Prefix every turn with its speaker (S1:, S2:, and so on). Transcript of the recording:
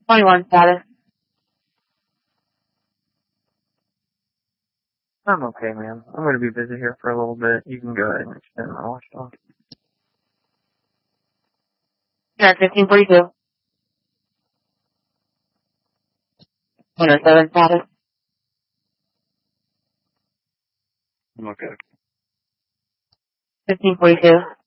S1: 21 status.
S2: I'm okay, man. I'm gonna be busy here for a little bit. You can go ahead and extend my watchdog.
S1: You're at 1542. 107 status.
S2: I'm okay.
S1: 1542.